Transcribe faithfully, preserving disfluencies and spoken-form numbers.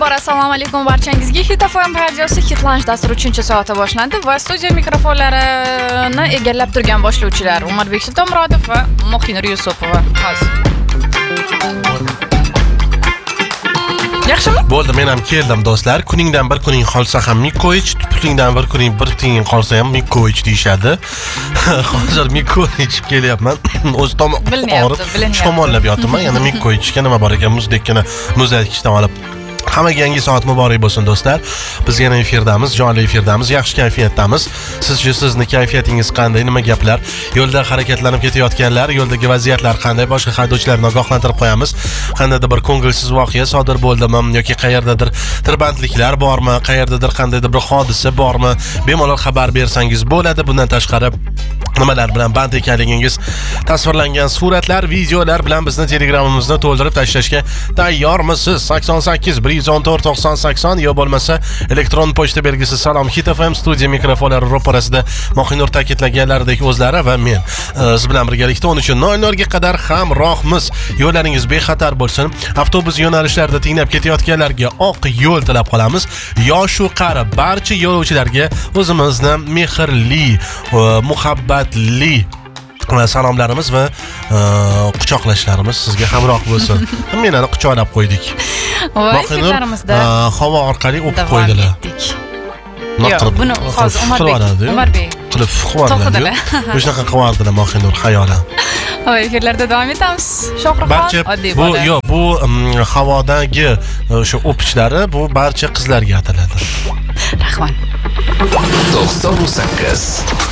Assalomu alaykum barchangizga. Hit F M radiosi Hit Lunch dasturi uchinchi soati boshlandi va studiya mikrofonlarini egallab turgan boshlovchilar Umirbek Sultonmurodov va Mo'xinur Yusupova. Yaxshimi? Bo'ldi, men ham keldim do'stlar. Kuningdan bir kuning qolsa ham Mikoich, putingdan bir kuning bir tinging qolsa ham Mikoich deyshadi. Hozir Mikoich kelyapman. O'z tomog'im og'rib, shamollab yotibman. Yana Mikoichga nima bor ekan, muzdekkina muzlatkichdan olib. Hammaga yangi soat muborak bo'lsin do'stlar. Biz yana efirdamiz, jonli efirdamiz, yaxshi kayfiyatdamiz. Sizchi sizni kayfiyatingiz qanday, nima gaplar? Yo'lda harakatlanib ketayotganlar, yo'ldagi vaziyatlar qanday? Boshqa haydovchilarni ogohlantirib qo'yamiz. Qandaydir bir ko'ngilsiz voqea sodir bo'ldimi yoki qayerdadir tirbandliklar bormi, qayerdadir qandaydir bir hodisa bormi? Bemalol xabar bersangiz bo'ladi. Bundan tashqari nimalar bilan band ekanligingiz tasvirlangan suratlar, videolar bilan bizni Telegramimizni to'ldirib tashlashga tayyormisiz? sakson sakkiz bir yuz o'n to'rt to'qson sakson yo bo'lmasa elektron pochta belgisi salom Hit F M studiya mikrofonlari ro'parasida Mo'xinur ta'kidlaganlaridek o'zlari va men siz bilan birgalikda o'n uch nol nol ga qadar hamrohmiz. Yo'llaringiz bexatar bo'lsin. Avtobus yo'nalishlarida tinglab ketayotganlarga oq yo'l tilab qolamiz. Yoshu qari barcha yo'lovchilarga o'zimizni mehrli, muhabbatli salomlarimiz va quchoqlashlarimiz sizga hamroh bo'lsin. Men ana quchoqlab qo'ydik. Mo'xinur havo orqali o'pib qo'ydilar. Yo'q, buni hozir Umirbek Umirbek qilib quvvatlanadi. Shunaqa qilardilar Mo'xinur xayolan. Havo efirlarda davom etamiz. Shohruxxon oddiy bu yo'q, bu havodagi o'sha o'pichlari bu barcha qizlarga ataladi. Rahmat. to'qson sakkiz